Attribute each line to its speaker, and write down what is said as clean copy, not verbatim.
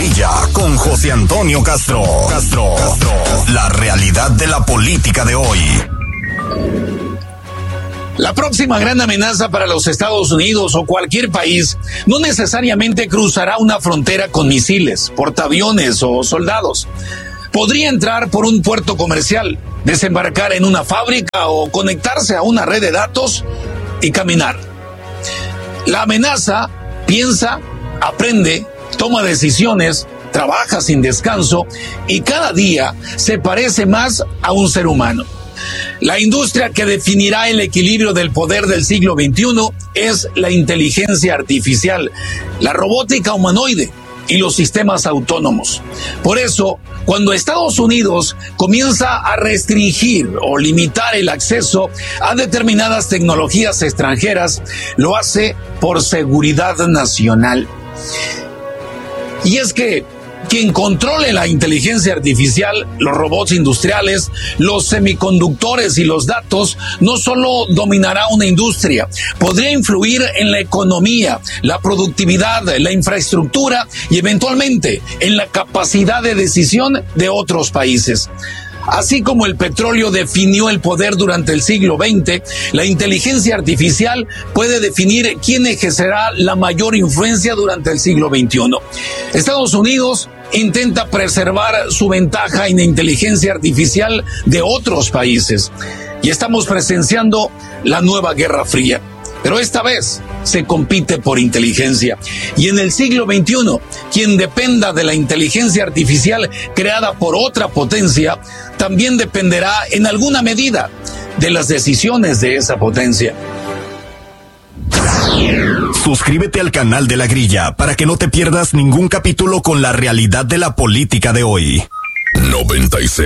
Speaker 1: Grilla con José Antonio Castro. La realidad de la política de hoy.
Speaker 2: La próxima gran amenaza para los Estados Unidos o cualquier país no necesariamente cruzará una frontera con misiles, portaaviones o soldados. Podría entrar por un puerto comercial, desembarcar en una fábrica o conectarse a una red de datos y caminar. La amenaza piensa, aprende, toma decisiones, trabaja sin descanso y cada día se parece más a un ser humano. La industria que definirá el equilibrio del poder del siglo XXI es la inteligencia artificial, la robótica humanoide y los sistemas autónomos. Por eso, cuando Estados Unidos comienza a restringir o limitar el acceso a determinadas tecnologías extranjeras, lo hace por seguridad nacional. Y es que quien controle la inteligencia artificial, los robots industriales, los semiconductores y los datos, no solo dominará una industria, podría influir en la economía, la productividad, la infraestructura y eventualmente en la capacidad de decisión de otros países. Así como el petróleo definió el poder durante el siglo XX, la inteligencia artificial puede definir quién ejercerá la mayor influencia durante el siglo XXI. Estados Unidos intenta preservar su ventaja en la inteligencia artificial de otros países y estamos presenciando la nueva Guerra Fría. Pero esta vez se compite por inteligencia. Y en el siglo XXI, quien dependa de la inteligencia artificial creada por otra potencia, también dependerá en alguna medida de las decisiones de esa potencia.
Speaker 1: Suscríbete al canal de La Grilla para que no te pierdas ningún capítulo con la realidad de la política de hoy. 96.